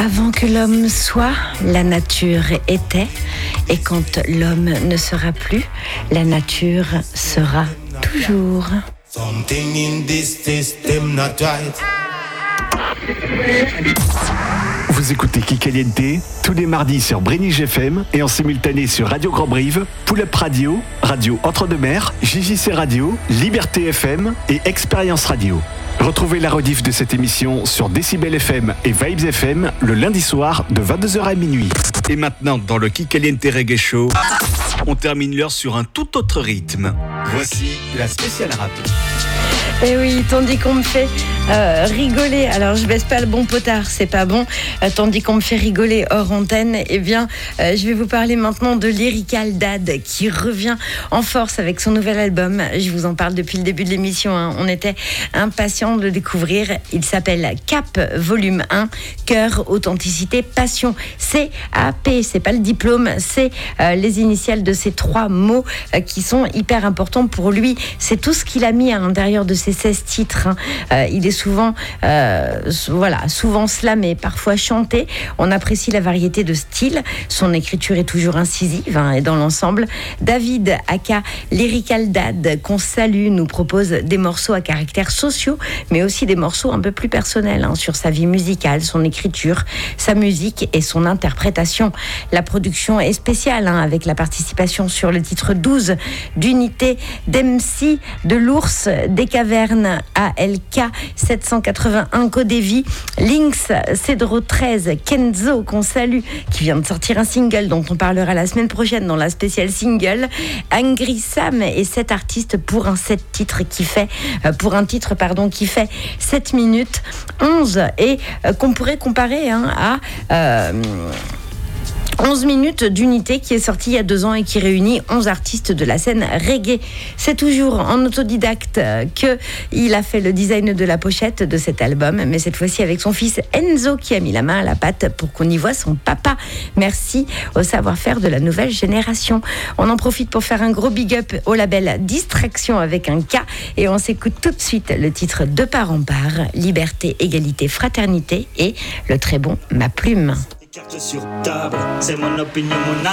Avant que l'homme soit, la nature était, et quand l'homme ne sera plus, la nature sera toujours. Something in this system not right. Vous écoutez Kikaliente tous les mardis sur Brénige FM et en simultané sur Radio Grand Brive, Pull-Up Radio, Radio Entre-deux-Mers, JJC Radio, Liberté FM et Expérience Radio. Retrouvez la rediff de cette émission sur Décibel FM et Vibes FM le lundi soir de 22h à minuit. Et maintenant, dans le Kikaliente Reggae Show, on termine l'heure sur un tout autre rythme. Voici la spéciale rap. Et oui, tandis qu'on me fait rigoler, alors je baisse pas le bon potard, c'est pas bon, tandis qu'on me fait rigoler hors antenne, eh bien, je vais vous parler maintenant de Lyrical Dad qui revient en force avec son nouvel album. Je vous en parle depuis le début de l'émission, hein. On était impatients de le découvrir. Il s'appelle Cap Volume 1, Cœur, Authenticité, Passion. CAP, c'est pas le diplôme, c'est les initiales de ces 3 mots qui sont hyper importants pour lui. C'est tout ce qu'il a mis à l'intérieur de ces 16 titres, hein. Il est souvent slamé, parfois chanté. On apprécie la variété de styles. Son écriture est toujours incisive, hein, et dans l'ensemble, David aka Lyrical Dad, qu'on salue, nous propose des morceaux à caractère sociaux, mais aussi des morceaux un peu plus personnels, hein, sur sa vie musicale, son écriture, sa musique et son interprétation. La production est spéciale, hein, avec la participation sur le titre 12 d'Unité, d'MC, de l'Ours, des Cavernes, ALK 781, Codevi, Lynx, Cedro 13, Kenzo, qu'on salue, qui vient de sortir un single dont on parlera la semaine prochaine dans la spéciale single, Angry Sam, et 7 artistes pour un titre qui fait 7 minutes 11, et qu'on pourrait comparer, hein, à 11 minutes d'Unité qui est sorti il y a 2 ans et qui réunit 11 artistes de la scène reggae. C'est toujours en autodidacte qu'il a fait le design de la pochette de cet album, mais cette fois-ci avec son fils Enzo qui a mis la main à la pâte pour qu'on y voit son papa. Merci au savoir-faire de la nouvelle génération. On en profite pour faire un gros big up au label Distraction avec un K, et on s'écoute tout de suite le titre De part en part, Liberté, Égalité, Fraternité et le très bon Ma Plume. Carte sur table, c'est mon opinion, mon